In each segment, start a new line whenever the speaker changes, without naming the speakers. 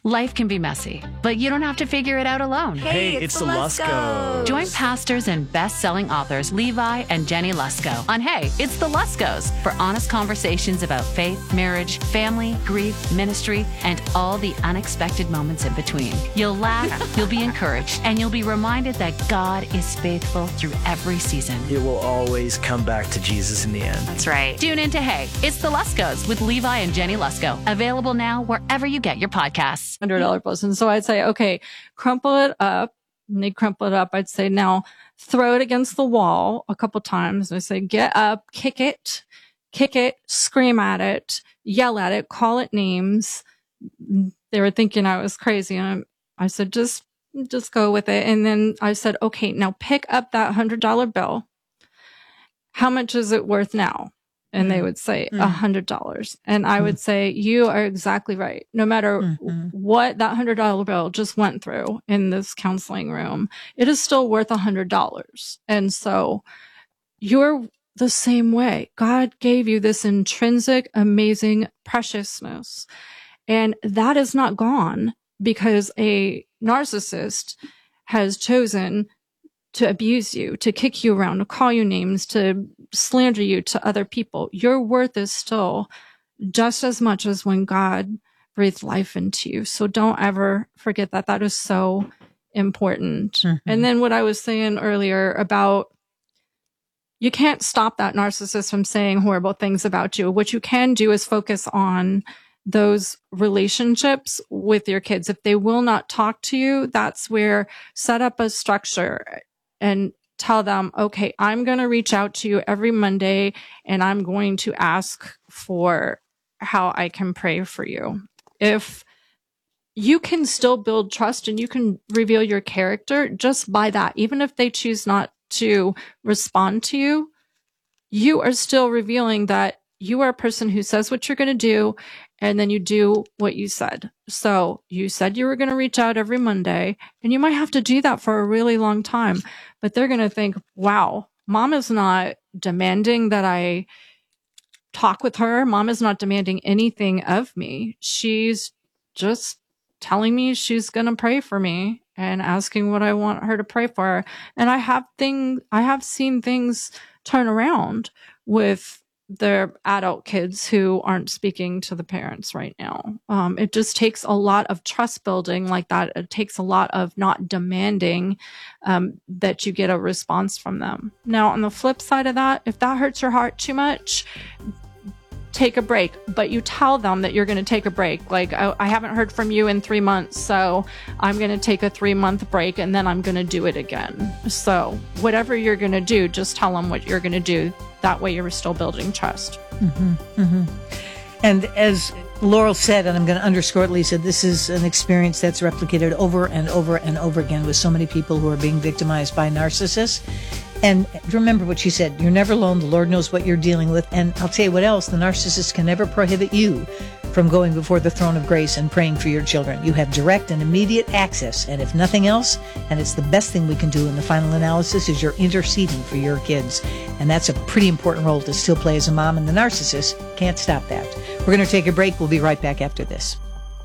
Life can be messy, but you don't have to figure it out alone.
Hey, it's the Luskos.
Join pastors and best-selling authors Levi and Jenny Lusko on Hey, It's the Luskos for honest conversations about faith, marriage, family, grief, ministry, and all the unexpected moments in between. You'll laugh, you'll be encouraged, and you'll be reminded that God is faithful through every season.
It will always come back to Jesus in the end.
That's right. Tune in to Hey, It's the Luskos with Levi and Jenny Lusko. Available now wherever you get your podcasts.
$100 bills. And so I'd say, okay, crumple it up. And they'd crumple it up. I'd say, now throw it against the wall a couple times. I say, get up, kick it, scream at it, yell at it, call it names. They were thinking I was crazy. And I said, just go with it. And then I said, okay, now pick up that $100 bill. How much is it worth now? And they would say $100. And I would say, you are exactly right. No matter what that $100 bill just went through in this counseling room, it is still worth $100. And so you're the same way. God gave you this intrinsic, amazing preciousness. And that is not gone because a narcissist has chosen to abuse you, to kick you around, to call you names, to slander you to other people. Your worth is still just as much as when God breathed life into you. So don't ever forget that. That is so important. And then what I was saying earlier about you can't stop that narcissist from saying horrible things about you. What you can do is focus on those relationships with your kids. If they will not talk to you, that's where set up a structure and tell them, okay, I'm going to reach out to you every Monday and I'm going to ask for how I can pray for you. If you can still build trust and you can reveal your character just by that, even if they choose not to respond to you, you are still revealing that you are a person who says what you're going to do and then you do what you said. So you said you were going to reach out every Monday and you might have to do that for a really long time, but they're going to think, wow, mom is not demanding that I talk with her. Mom is not demanding anything of me. She's just telling me she's going to pray for me and asking what I want her to pray for. And I have seen things turn around with their adult kids who aren't speaking to the parents right now. It just takes a lot of trust building like that. It takes a lot of not demanding that you get a response from them. Now, on the flip side of that, if that hurts your heart too much, take a break, but you tell them that you're going to take a break. Like, I haven't heard from you in 3 months, so I'm going to take a 3-month break and then I'm going to do it again. So whatever you're going to do, just tell them what you're going to do. That way you're still building trust.
And as Laurel said, and I'm going to underscore it, Lisa, this is an experience that's replicated over and over and over again with so many people who are being victimized by narcissists. And remember what she said, you're never alone. The Lord knows what you're dealing with. And I'll tell you what else, the narcissist can never prohibit you from going before the throne of grace and praying for your children. You have direct and immediate access. And if nothing else, and it's the best thing we can do in the final analysis, is you're interceding for your kids. And that's a pretty important role to still play as a mom, and the narcissist can't stop that. We're going to take a break. We'll be right back after this.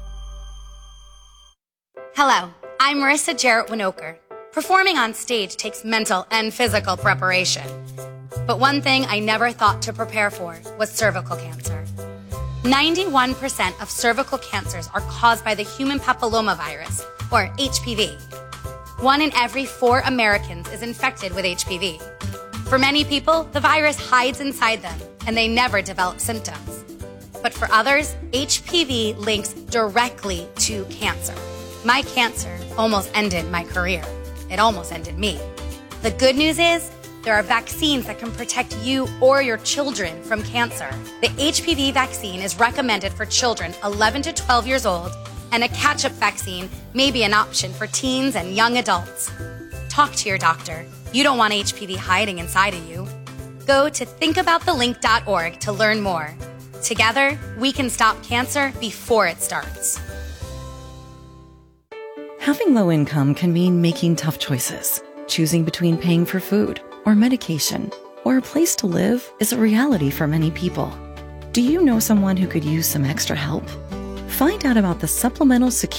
Hello, I'm Marissa Jarrett Winokur. Performing on stage takes mental and physical preparation. But one thing I never thought to prepare for was cervical cancer. 91% of cervical cancers are caused by the human papillomavirus, or HPV. 1 in every 4 Americans is infected with HPV. For many people, the virus hides inside them, and they never develop symptoms. But for others, HPV links directly to cancer. My cancer almost ended my career. It almost ended me. The good news is, there are vaccines that can protect you or your children from cancer. The HPV vaccine is recommended for children 11 to 12 years old, and a catch-up vaccine may be an option for teens and young adults. Talk to your doctor. You don't want HPV hiding inside of you. Go to thinkaboutthelink.org to learn more. Together, we can stop cancer before it starts.
Having low income can mean making tough choices. Choosing between paying for food or medication or a place to live is a reality for many people. Do you know someone who could use some extra help? Find out about the Supplemental Security